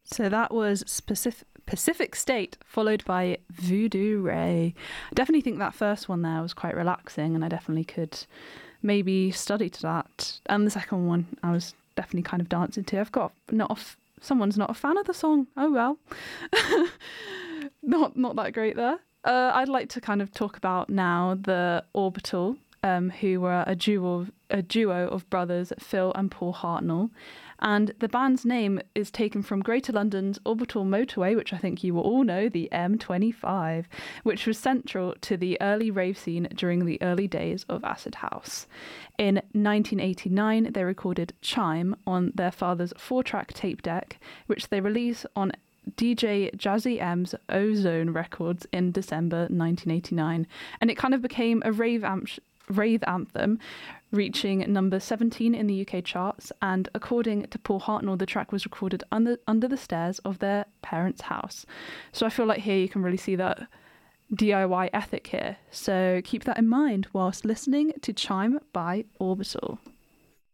So that was Pacific State, followed by Voodoo Ray. I definitely think that first one there was quite relaxing, and I definitely could maybe study to that. And the second one, I was definitely kind of dancing to. Someone's not a fan of the song. Oh well. Not that great there. I'd like to kind of talk about now the Orbital, who were a duo of brothers, Phil and Paul Hartnell. And the band's name is taken from Greater London's orbital motorway, which I think you will all know, the M25, which was central to the early rave scene during the early days of Acid House. In 1989, they recorded Chime on their father's 4-track tape deck, which they released on DJ Jazzy M's Ozone Records in December 1989. And it kind of became a rave anthem, reaching number 17 in the UK charts, and according to Paul Hartnell, the track was recorded under the stairs of their parents' house. So I feel like here you can really see that DIY ethic here. So keep that in mind whilst listening to Chime by Orbital.